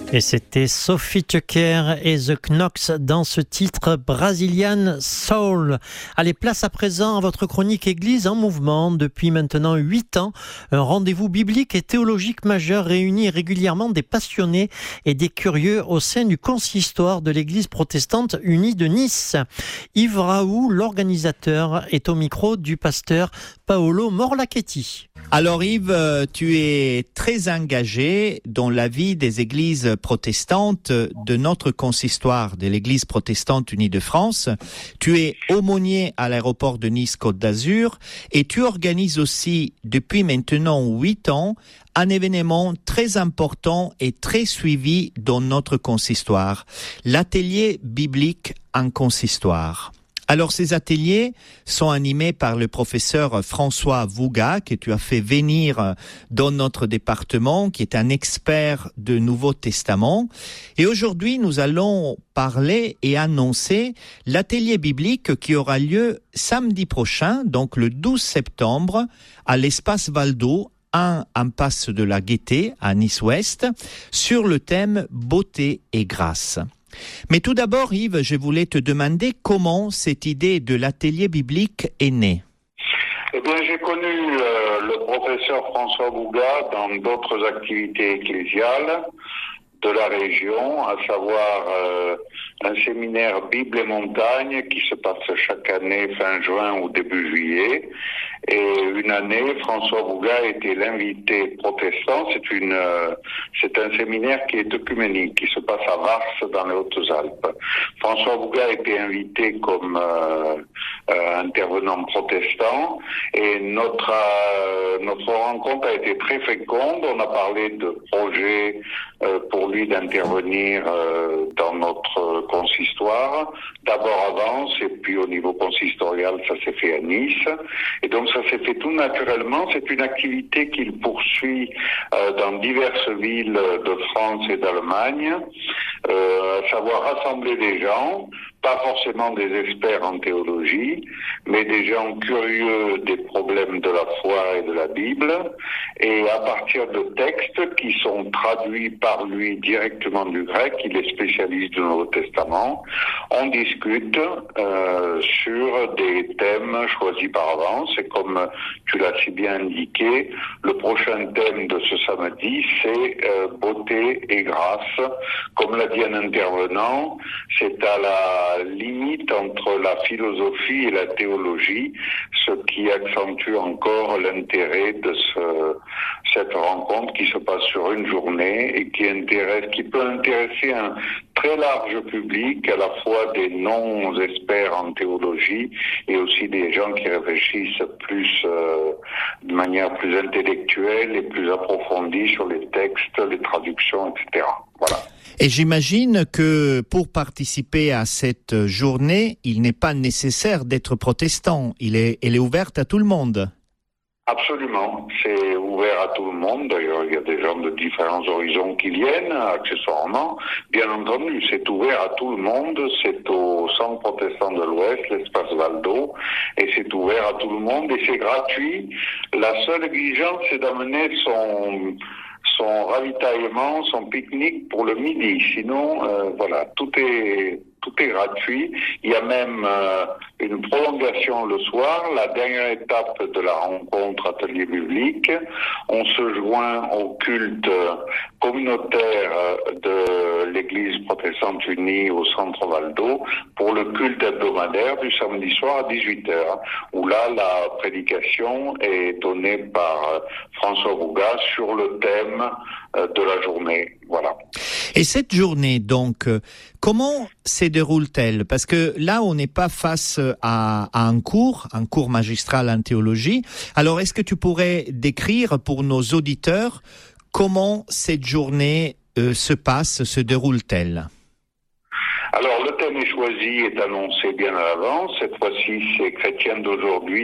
Et c'était Sophie Tucker et The Knox dans ce titre Brazilian Soul. Allez, place à présent à votre chronique Église en mouvement. Depuis maintenant 8 ans, un rendez-vous biblique et théologique majeur réunit régulièrement des passionnés et des curieux au sein du consistoire de l'Église protestante unie de Nice. Yves Raoult, l'organisateur, est au micro du pasteur Paolo Morlachetti. Alors Yves, tu es très engagé dans la vie des églises protestantes de notre consistoire de l'Église protestante unie de France. Tu es aumônier à l'aéroport de Nice-Côte d'Azur et tu organises aussi depuis maintenant 8 ans un événement très important et très suivi dans notre consistoire, l'atelier biblique en consistoire. Alors, ces ateliers sont animés par le professeur François Vouga, que tu as fait venir dans notre département, qui est un expert de Nouveau Testament. Et aujourd'hui, nous allons parler et annoncer l'atelier biblique qui aura lieu samedi prochain, donc le 12 septembre, à l'espace Valdo, impasse de la Gaîté, à Nice-Ouest, sur le thème « Beauté et grâce ». Mais tout d'abord, Yves, je voulais te demander comment cette idée de l'atelier biblique est née. Eh bien, j'ai connu le professeur François Vouga dans d'autres activités ecclésiales de la région, à savoir un séminaire Bible et montagne qui se passe chaque année fin juin ou début juillet. Et une année, François Vouga était l'invité protestant. C'est un séminaire qui est œcuménique, qui se passe à Vars dans les Hautes-Alpes. François Vouga a été invité comme intervenant protestant et notre rencontre a été très féconde. On a parlé de projets pour lui d'intervenir dans notre consistoire. D'abord à Vence et puis au niveau consistorial, ça s'est fait à Nice. Et donc ça s'est fait tout naturellement. C'est une activité qu'il poursuit dans diverses villes de France et d'Allemagne, à savoir rassembler des gens, pas forcément des experts en théologie, mais des gens curieux des problèmes de la foi et de la Bible, et à partir de textes qui sont traduits par lui directement du grec, il est spécialiste du Nouveau Testament, on discute sur des thèmes choisis par avance, et comme tu l'as si bien indiqué, le prochain thème de ce samedi, c'est beauté et grâce. Comme l'a dit un intervenant, c'est à la limite entre la philosophie et la théologie, ce qui accentue encore l'intérêt de cette rencontre qui se passe sur une journée et qui peut intéresser un très large public, à la fois des non-experts en théologie et aussi des gens qui réfléchissent plus de manière plus intellectuelle et plus approfondie sur les textes, les traductions, etc. Voilà. Et j'imagine que pour participer à cette journée, il n'est pas nécessaire d'être protestant. Elle est ouverte à tout le monde. Absolument, c'est ouvert à tout le monde. D'ailleurs, il y a des gens de différents horizons qui viennent, accessoirement. Bien entendu, c'est ouvert à tout le monde. C'est au Centre protestant de l'Ouest, l'espace Valdo, et c'est ouvert à tout le monde et c'est gratuit. La seule exigence, c'est d'amener son ravitaillement, son pique-nique pour le midi. Sinon, voilà, tout est gratuit. Il y a même une prolongation le soir, la dernière étape de la rencontre atelier biblique. On se joint au culte communautaire de l'Église protestante unie au Centre Valdo pour le culte hebdomadaire du samedi soir à 18h, où là, la prédication est donnée par François Vouga sur le thème de la journée. Voilà. Et cette journée, donc, comment se déroule-t-elle? Parce que là, on n'est pas face à un cours magistral en théologie. Alors, est-ce que tu pourrais décrire pour nos auditeurs comment cette journée se déroule-t-elle? Alors, le thème est choisi, est annoncé bien à l'avance. Cette fois-ci, c'est Chrétien d'aujourd'hui,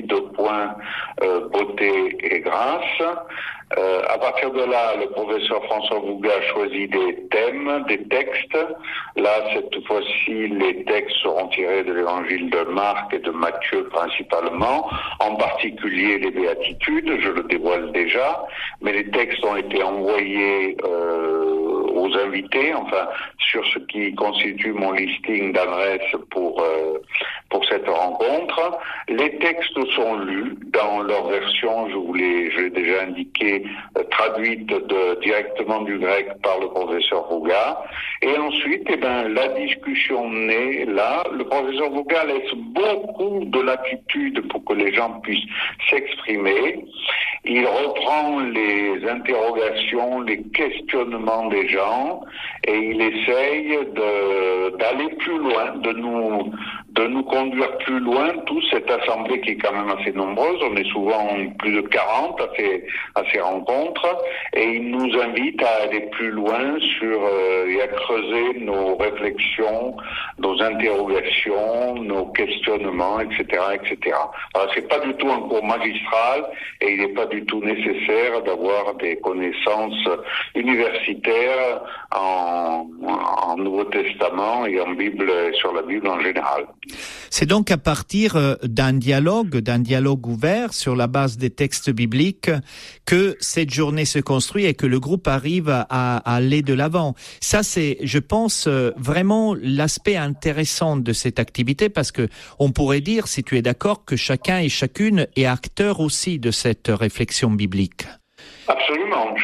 beauté et grâce. À partir de là, le professeur François Vouga choisit des thèmes, des textes. Là, cette fois-ci, les textes seront tirés de l'évangile de Marc et de Matthieu principalement, en particulier les béatitudes, je le dévoile déjà, mais les textes ont été envoyés aux invités, enfin sur ce qui constitue mon listing d'adresses pour cette rencontre. Les textes sont lus dans leur version, je l'ai déjà indiqué, traduite directement du grec par le professeur Vouga. Et ensuite, la discussion naît là. Le professeur Vouga laisse beaucoup de latitude pour que les gens puissent s'exprimer. Il reprend les interrogations, les questionnements des gens et il essaye d'aller plus loin, de nous conduire plus loin, toute cette assemblée qui est quand même assez nombreuse. On est souvent plus de 40 à ces rencontres et il nous invite à aller plus loin et à creuser nos réflexions, nos interrogations, nos questionnements, etc., etc. Alors, c'est pas du tout un cours magistral et il n'est pas du tout nécessaire d'avoir des connaissances universitaires en Nouveau Testament et en Bible, sur la Bible en général. C'est donc à partir d'un dialogue ouvert sur la base des textes bibliques que cette journée se construit et que le groupe arrive à aller de l'avant. Ça, c'est, je pense, vraiment l'aspect intéressant de cette activité parce que on pourrait dire, si tu es d'accord, que chacun et chacune est acteur aussi de cette réflexion biblique. Absolument.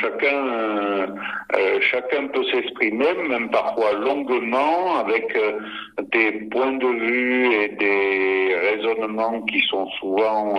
Chacun peut s'exprimer, même parfois longuement, avec des points de vue et des raisonnements qui sont souvent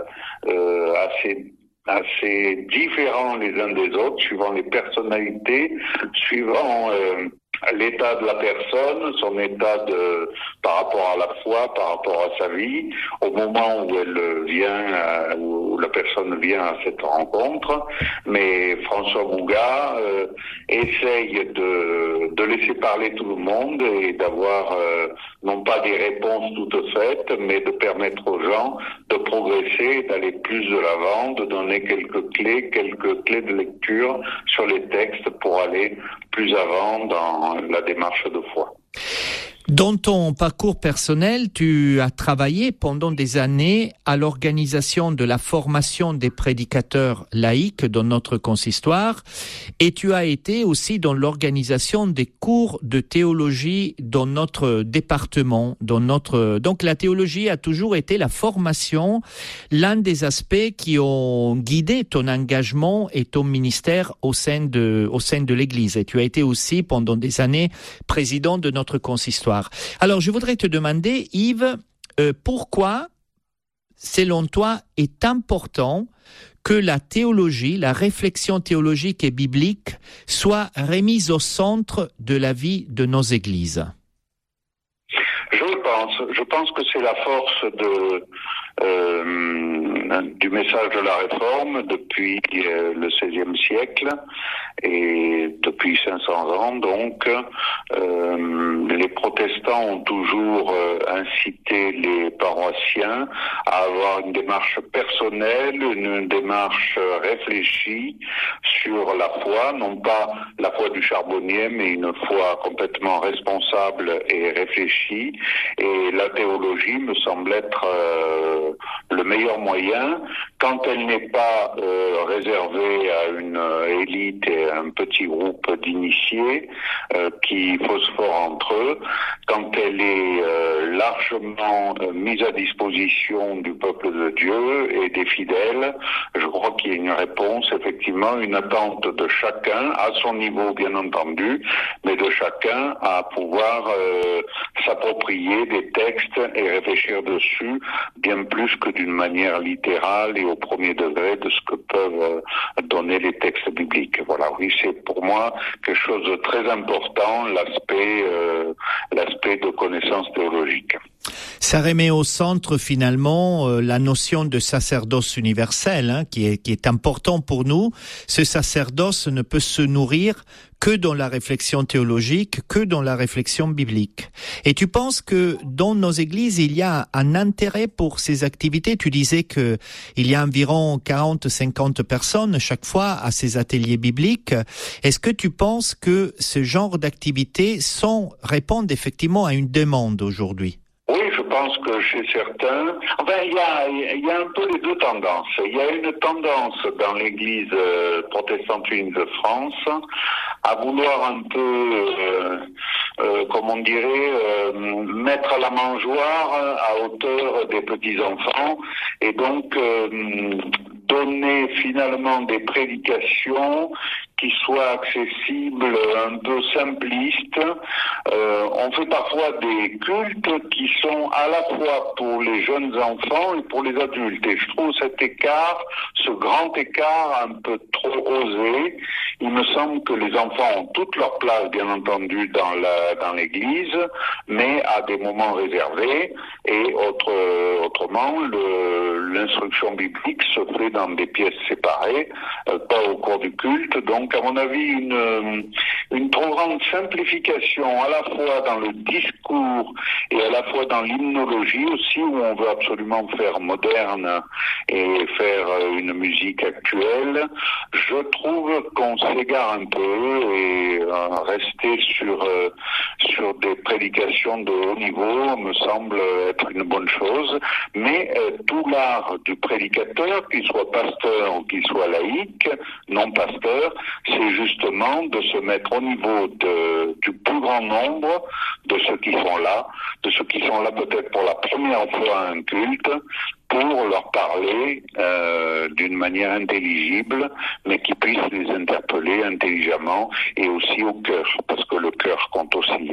assez différents les uns des autres, suivant les personnalités, suivant l'état de la personne, son état par rapport à la foi, par rapport à sa vie, au moment où elle vient, où la personne vient à cette rencontre. Mais François Vouga essaye de laisser parler tout le monde et d'avoir non pas des réponses toutes faites, mais de permettre aux gens de progresser, d'aller plus de l'avant, de donner quelques clés de lecture sur les textes pour aller plus avant dans la démarche de foi. Dans ton parcours personnel, tu as travaillé pendant des années à l'organisation de la formation des prédicateurs laïcs dans notre consistoire et tu as été aussi dans l'organisation des cours de théologie dans notre département. Donc la théologie a toujours été la formation, l'un des aspects qui ont guidé ton engagement et ton ministère au sein de l'Église. Et tu as été aussi pendant des années président de notre consistoire. Alors, je voudrais te demander, Yves, pourquoi, selon toi, est important que la théologie, la réflexion théologique et biblique soit remise au centre de la vie de nos églises? Je pense que c'est la force du message de la Réforme depuis le XVIe siècle et depuis 500 ans. Donc, les protestants ont toujours incité les paroissiens à avoir une démarche personnelle, une démarche réfléchie sur la foi, non pas la foi du charbonnier, mais une foi complètement responsable et réfléchie. Et la théologie me semble être le meilleur moyen, quand elle n'est pas réservée à une élite et à un petit groupe d'initiés qui phosphorent entre eux, quand elle est largement mise à disposition du peuple de Dieu et des fidèles. Je crois qu'il y a une réponse, effectivement, une attente de chacun, à son niveau bien entendu, mais de chacun à pouvoir s'approprier des textes et réfléchir dessus bien plus que d'une manière littérale et au premier degré de ce que peuvent donner les textes bibliques. Voilà, oui, c'est pour moi quelque chose de très important, l'aspect de connaissance théologique. Ça remet au centre finalement la notion de sacerdoce universel, qui est important pour nous. Ce sacerdoce ne peut se nourrir que dans la réflexion théologique, que dans la réflexion biblique. Et tu penses que dans nos églises, il y a un intérêt pour ces activités? Tu disais que il y a environ 40-50 personnes chaque fois à ces ateliers bibliques. Est-ce que tu penses que ce genre d'activités répondent effectivement à une demande aujourd'hui? Oui, je pense pense que chez certains, il y a un peu les deux tendances. Il y a une tendance dans l'Église protestante unie de France à vouloir un peu, comme on dirait, mettre la mangeoire à hauteur des petits-enfants et donc donner finalement des prédications qui soient accessibles, un peu simplistes. On fait parfois des cultes qui sont à la fois pour les jeunes enfants et pour les adultes. Et je trouve cet écart, ce grand écart un peu trop osé. Il me semble que les enfants ont toute leur place, bien entendu, dans l'église, mais à des moments réservés. Et autrement, l'instruction biblique se fait dans des pièces séparées, pas au cours du culte. Donc, à mon avis, une trop grande simplification, à la fois dans le discours et à la fois dans l'hymnologie aussi, où on veut absolument faire moderne et faire une musique actuelle. Je trouve qu'on s'égare un peu et rester sur des prédications de haut niveau me semble être une bonne chose. Mais tout l'art du prédicateur, qu'il soit pasteur ou qu'il soit laïque, non pasteur, c'est justement de se mettre au niveau du plus grand nombre de ceux qui sont là peut-être pour la première fois à un culte, pour leur parler d'une manière intelligible, mais qui puisse les interpeller intelligemment et aussi au cœur, parce que le cœur compte aussi.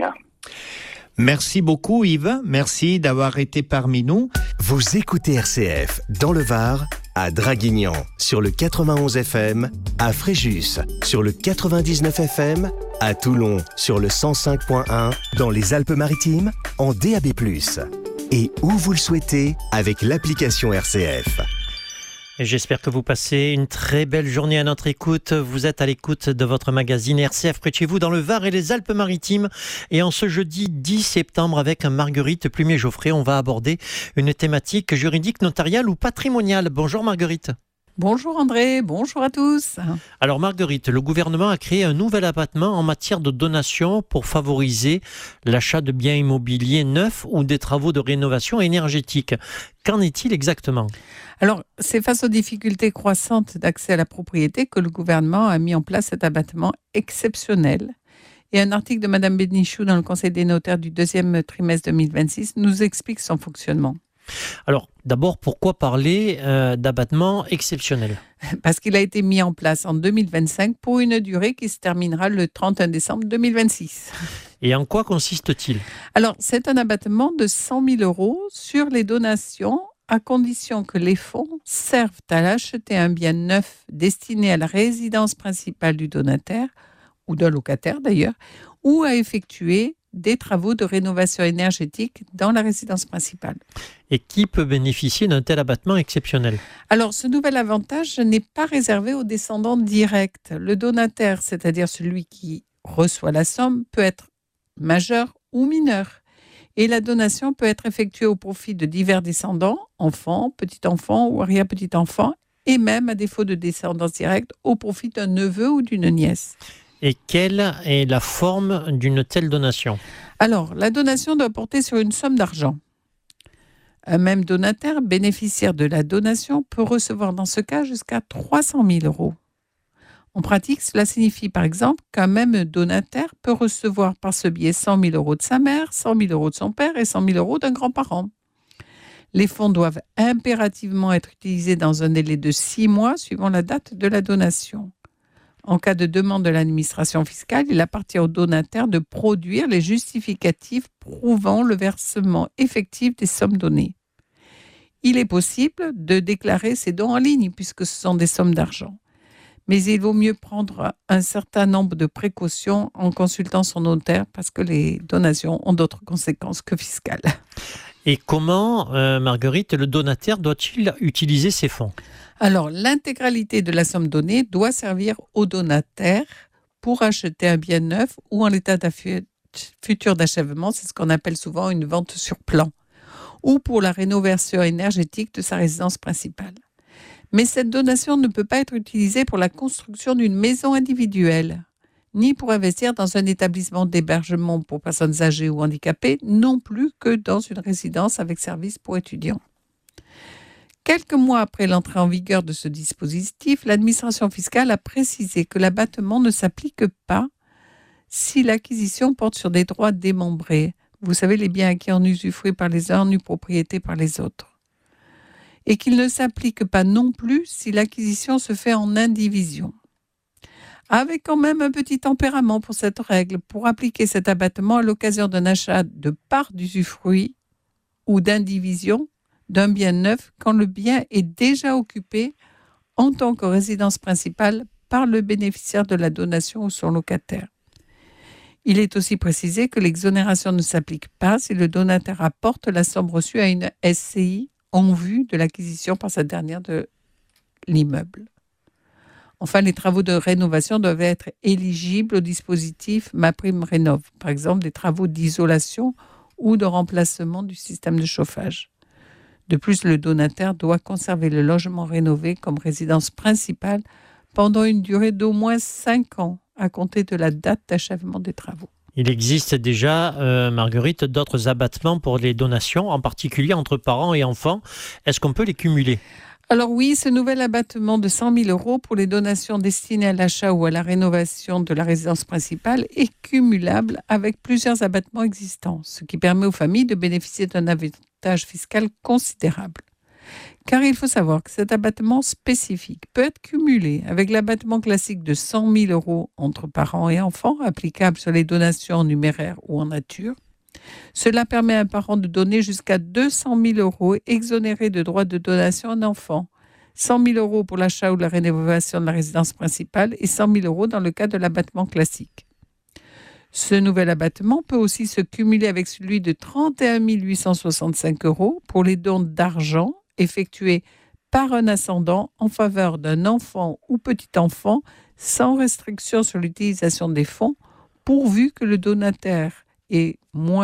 Merci beaucoup Yves, merci d'avoir été parmi nous. Vous écoutez RCF dans le Var, à Draguignan sur le 91 FM, à Fréjus sur le 99 FM, à Toulon sur le 105.1, dans les Alpes-Maritimes en DAB+, et où vous le souhaitez avec l'application RCF. Et j'espère que vous passez une très belle journée à notre écoute. Vous êtes à l'écoute de votre magazine RCF près de chez vous dans le Var et les Alpes-Maritimes. Et en ce jeudi 10 septembre avec Marguerite Plumier-Geoffrey, on va aborder une thématique juridique, notariale ou patrimoniale. Bonjour Marguerite. Bonjour André, bonjour à tous. Alors Marguerite, le gouvernement a créé un nouvel abattement en matière de donation pour favoriser l'achat de biens immobiliers neufs ou des travaux de rénovation énergétique. Qu'en est-il exactement ? Alors, c'est face aux difficultés croissantes d'accès à la propriété que le gouvernement a mis en place cet abattement exceptionnel. Et un article de Madame Bénichou dans le Conseil des notaires du deuxième trimestre 2026 nous explique son fonctionnement. Alors, d'abord, pourquoi parler d'abattement exceptionnel ? Parce qu'il a été mis en place en 2025 pour une durée qui se terminera le 31 décembre 2026. Et en quoi consiste-t-il ? Alors, c'est un abattement de 100 000 € sur les donations à condition que les fonds servent à acheter un bien neuf destiné à la résidence principale du donataire, ou d'un locataire d'ailleurs, ou à effectuer des travaux de rénovation énergétique dans la résidence principale. Et qui peut bénéficier d'un tel abattement exceptionnel ? Alors, ce nouvel avantage n'est pas réservé aux descendants directs. Le donataire, c'est-à-dire celui qui reçoit la somme, peut être majeur ou mineur. Et la donation peut être effectuée au profit de divers descendants, enfants, petits-enfants ou arrière-petits-enfants, et même, à défaut de descendance directe, au profit d'un neveu ou d'une nièce. Et quelle est la forme d'une telle donation ? Alors, la donation doit porter sur une somme d'argent. Un même donataire, bénéficiaire de la donation, peut recevoir dans ce cas jusqu'à 300 000 €. En pratique, cela signifie par exemple qu'un même donataire peut recevoir par ce biais 100 000 € de sa mère, 100 000 € de son père et 100 000 € d'un grand-parent. Les fonds doivent impérativement être utilisés dans un délai de 6 mois suivant la date de la donation. En cas de demande de l'administration fiscale, il appartient au donataire de produire les justificatifs prouvant le versement effectif des sommes données. Il est possible de déclarer ces dons en ligne puisque ce sont des sommes d'argent. Mais il vaut mieux prendre un certain nombre de précautions en consultant son notaire parce que les donations ont d'autres conséquences que fiscales. Et comment, Marguerite, le donataire doit-il utiliser ces fonds ? Alors, l'intégralité de la somme donnée doit servir au donataire pour acheter un bien neuf ou en l'état futur d'achèvement, c'est ce qu'on appelle souvent une vente sur plan, ou pour la rénovation énergétique de sa résidence principale. Mais cette donation ne peut pas être utilisée pour la construction d'une maison individuelle, ni pour investir dans un établissement d'hébergement pour personnes âgées ou handicapées, non plus que dans une résidence avec service pour étudiants. Quelques mois après l'entrée en vigueur de ce dispositif, l'administration fiscale a précisé que l'abattement ne s'applique pas si l'acquisition porte sur des droits démembrés. Vous savez, les biens acquis en usufruit par les uns, en nue propriété par les autres. Et qu'il ne s'applique pas non plus si l'acquisition se fait en indivision. Avec quand même un petit tempérament pour cette règle, pour appliquer cet abattement à l'occasion d'un achat de part d'usufruit ou d'indivision d'un bien neuf quand le bien est déjà occupé en tant que résidence principale par le bénéficiaire de la donation ou son locataire. Il est aussi précisé que l'exonération ne s'applique pas si le donataire apporte la somme reçue à une SCI en vue de l'acquisition par cette dernière de l'immeuble. Enfin, les travaux de rénovation doivent être éligibles au dispositif MaPrimeRénov', par exemple des travaux d'isolation ou de remplacement du système de chauffage. De plus, le donataire doit conserver le logement rénové comme résidence principale pendant une durée d'au moins 5 ans à compter de la date d'achèvement des travaux. Il existe déjà, Marguerite, d'autres abattements pour les donations, en particulier entre parents et enfants. Est-ce qu'on peut les cumuler ? Alors oui, ce nouvel abattement de 100 000 € pour les donations destinées à l'achat ou à la rénovation de la résidence principale est cumulable avec plusieurs abattements existants, ce qui permet aux familles de bénéficier d'un avantage fiscal considérable. Car il faut savoir que cet abattement spécifique peut être cumulé avec l'abattement classique de 100 000 € entre parents et enfants, applicable sur les donations en numéraire ou en nature. Cela permet à un parent de donner jusqu'à 200 000 € exonérés de droits de donation à un enfant, 100 000 € pour l'achat ou la rénovation de la résidence principale et 100 000 € dans le cas de l'abattement classique. Ce nouvel abattement peut aussi se cumuler avec celui de 31 865 € pour les dons d'argent effectués par un ascendant en faveur d'un enfant ou petit-enfant sans restriction sur l'utilisation des fonds, pourvu que le donataire ait moins